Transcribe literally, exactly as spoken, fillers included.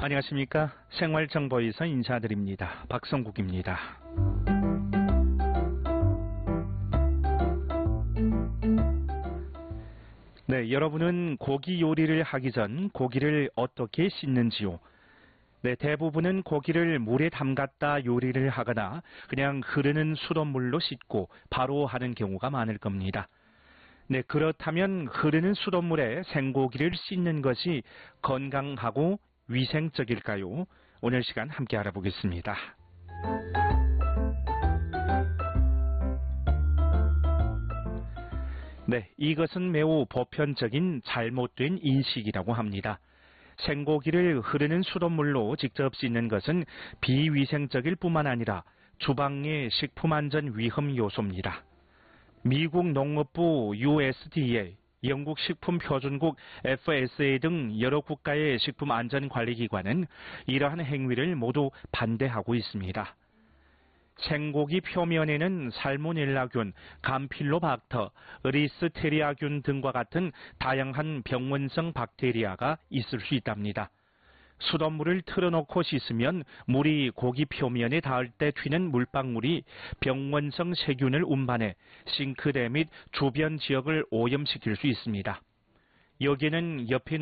안녕하십니까. 생활정보에서 인사드립니다. 박성국입니다. 네, 여러분은 고기 요리를 하기 전 고기를 어떻게 씻는지요? 네, 대부분은 고기를 물에 담갔다 요리를 하거나 그냥 흐르는 수돗물로 씻고 바로 하는 경우가 많을 겁니다. 네, 그렇다면 흐르는 수돗물에 생고기를 씻는 것이 건강하고 위생적일까요? 오늘 시간 함께 알아보겠습니다. 네, 이것은 매우 보편적인 잘못된 인식이라고 합니다. 생고기를 흐르는 수돗물로 직접 씻는 것은 비위생적일 뿐만 아니라 주방의 식품안전 위험 요소입니다. 미국 농업부 유 에스 디 에이, 영국 식품표준국 에프 에스 에이 등 여러 국가의 식품안전관리기관은 이러한 행위를 모두 반대하고 있습니다. 생고기 표면에는 살모넬라균, 감필로박터, 리스테리아균 등과 같은 다양한 병원성 박테리아가 있을 수 있답니다. 수돗물을 틀어놓고 씻으면 물이 고기 표면에 닿을 때 튀는 물방울이 병원성 세균을 운반해 싱크대 및 주변 지역을 오염시킬 수 있습니다. 여기에는 옆에